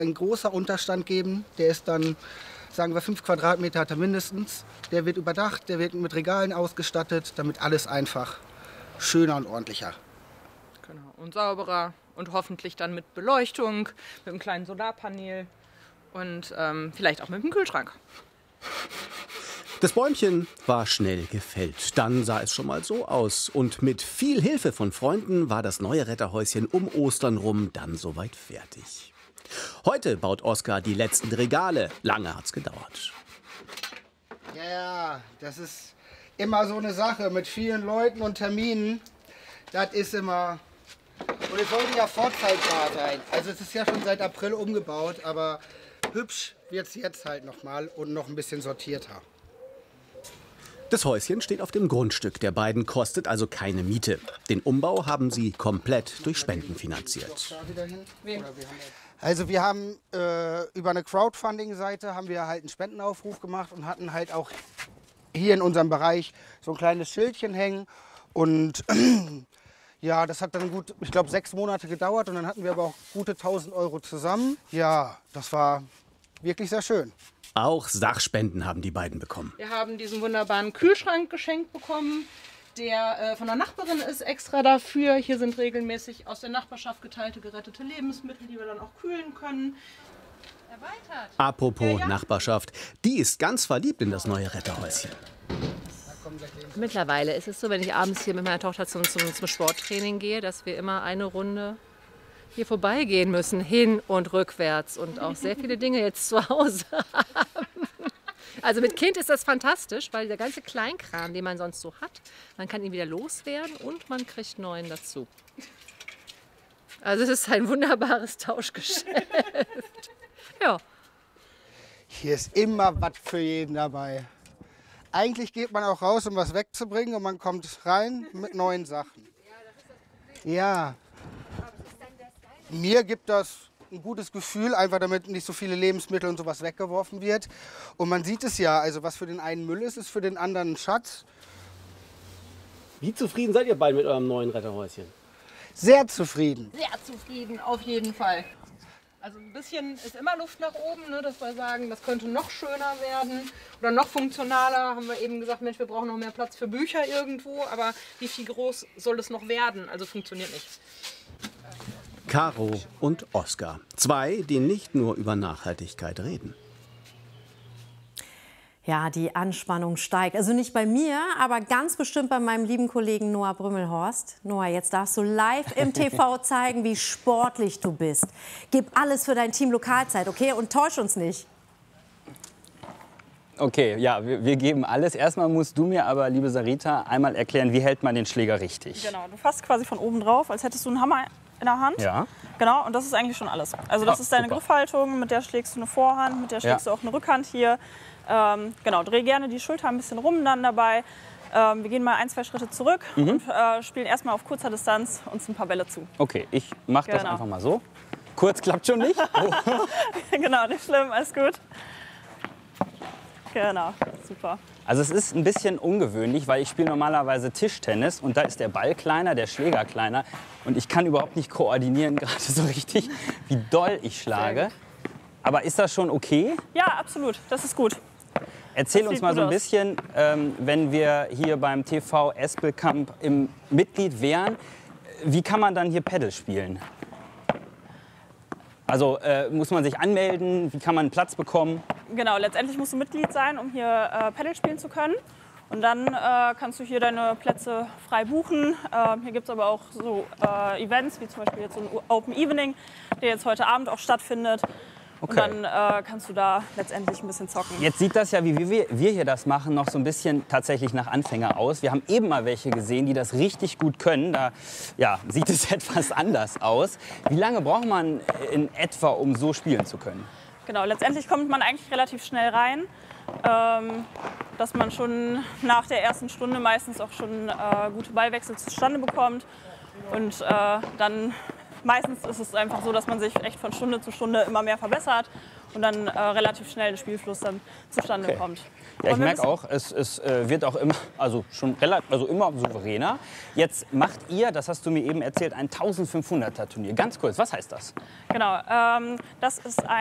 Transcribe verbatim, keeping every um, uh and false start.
ein großer Unterstand geben. Der ist dann, sagen wir, fünf Quadratmeter hat er mindestens. Der wird überdacht, der wird mit Regalen ausgestattet, damit alles einfach schöner und ordentlicher. Genau, und sauberer und hoffentlich dann mit Beleuchtung, mit einem kleinen Solarpanel und ähm, vielleicht auch mit einem Kühlschrank. Das Bäumchen war schnell gefällt. Dann sah es schon mal so aus. Und mit viel Hilfe von Freunden war das neue Retterhäuschen um Ostern rum dann soweit fertig. Heute baut Oskar die letzten Regale. Lange hat's gedauert. Ja, ja, das ist immer so eine Sache mit vielen Leuten und Terminen. Das ist immer... Und es sollte ja vorzeigbar sein. Also es ist ja schon seit April umgebaut, aber hübsch wird es jetzt halt nochmal und noch ein bisschen sortierter. Das Häuschen steht auf dem Grundstück der beiden, kostet also keine Miete. Den Umbau haben sie komplett durch Spenden finanziert. Also wir haben äh, über eine Crowdfunding-Seite haben wir halt einen Spendenaufruf gemacht und hatten halt auch hier in unserem Bereich so ein kleines Schildchen hängen. Und ja, das hat dann gut, ich glaube, sechs Monate gedauert und dann hatten wir aber auch gute tausend Euro zusammen. Ja, das war wirklich sehr schön. Auch Sachspenden haben die beiden bekommen. Wir haben diesen wunderbaren Kühlschrank geschenkt bekommen, der äh, von der Nachbarin ist extra dafür. Hier sind regelmäßig aus der Nachbarschaft geteilte gerettete Lebensmittel, die wir dann auch kühlen können. Erweitert. Apropos ja, ja. Nachbarschaft, die ist ganz verliebt in das neue Retterhäuschen. Mittlerweile ist es so, wenn ich abends hier mit meiner Tochter zum, zum, zum Sporttraining gehe, dass wir immer eine Runde hier vorbeigehen müssen, hin und rückwärts und auch sehr viele Dinge jetzt zu Hause haben. Also mit Kind ist das fantastisch, weil der ganze Kleinkram, den man sonst so hat, man kann ihn wieder loswerden und man kriegt neuen dazu. Also es ist ein wunderbares Tauschgeschäft. Ja. Hier ist immer was für jeden dabei. Eigentlich geht man auch raus, um was wegzubringen und man kommt rein mit neuen Sachen. Ja. Mir gibt das ein gutes Gefühl, einfach damit nicht so viele Lebensmittel und sowas weggeworfen wird. Und man sieht es ja, also was für den einen Müll ist, ist für den anderen ein Schatz. Wie zufrieden seid ihr beide mit eurem neuen Retterhäuschen? Sehr zufrieden. Sehr zufrieden, auf jeden Fall. Also ein bisschen ist immer Luft nach oben, ne, dass wir sagen, das könnte noch schöner werden oder noch funktionaler. Haben wir eben gesagt, Mensch, wir brauchen noch mehr Platz für Bücher irgendwo, aber wie viel groß soll es noch werden? Also funktioniert nicht. Caro und Oskar. Zwei, die nicht nur über Nachhaltigkeit reden. Ja, die Anspannung steigt. Also nicht bei mir, aber ganz bestimmt bei meinem lieben Kollegen Noah Brümmelhorst. Noah, jetzt darfst du live im T V zeigen, wie sportlich du bist. Gib alles für dein Team Lokalzeit, okay? Und täusch uns nicht. Okay, ja, wir, wir geben alles. Erstmal musst du mir aber, liebe Sarita, einmal erklären, wie hält man den Schläger richtig? Genau, du fasst quasi von oben drauf, als hättest du einen Hammer in der Hand. Ja. Genau, und das ist eigentlich schon alles. Also das Ah, ist deine super. Griffhaltung, mit der schlägst du eine Vorhand, mit der schlägst Ja. du auch eine Rückhand hier. Ähm, genau, dreh gerne die Schulter ein bisschen rum dann dabei. Ähm, wir gehen mal ein, zwei Schritte zurück Mhm. und äh, spielen erstmal auf kurzer Distanz uns ein paar Bälle zu. Okay, ich mache das Genau. einfach mal so. Kurz klappt schon nicht. Oh. Genau, nicht schlimm, alles gut. Genau, super. Also es ist ein bisschen ungewöhnlich, weil ich spiele normalerweise Tischtennis und da ist der Ball kleiner, der Schläger kleiner und ich kann überhaupt nicht koordinieren gerade so richtig, wie doll ich schlage. Aber ist das schon okay? Ja, absolut, das ist gut. Erzähl Das uns sieht mal gut so ein aus. bisschen, ähm, wenn wir hier beim T V Espelkamp im Mitglied wären, wie kann man dann hier Paddle spielen? Also äh, muss man sich anmelden, wie kann man einen Platz bekommen? Genau, letztendlich musst du Mitglied sein, um hier äh, Paddle spielen zu können. Und dann äh, kannst du hier deine Plätze frei buchen. Ähm, hier gibt es aber auch so äh, Events, wie zum Beispiel jetzt so ein Open Evening, der jetzt heute Abend auch stattfindet. Okay. Und dann äh, kannst du da letztendlich ein bisschen zocken. Jetzt sieht das ja, wie wir, wir hier das machen, noch so ein bisschen tatsächlich nach Anfänger aus. Wir haben eben mal welche gesehen, die das richtig gut können. Da ja, sieht es etwas anders aus. Wie lange braucht man in etwa, um so spielen zu können? Genau, letztendlich kommt man eigentlich relativ schnell rein. Ähm, dass man schon nach der ersten Stunde meistens auch schon äh, gute Ballwechsel zustande bekommt. Und äh, dann meistens ist es einfach so, dass man sich echt von Stunde zu Stunde immer mehr verbessert und dann äh, relativ schnell der Spielfluss dann zustande Okay. kommt. Ja, ich Und wir merke müssen- auch, es, es äh, wird auch immer, also schon relativ, also immer souveräner. Jetzt macht ihr, das hast du mir eben erzählt, ein eintausendfünfhunderter Turnier. Ganz kurz, was heißt das? Genau, ähm, das ist ein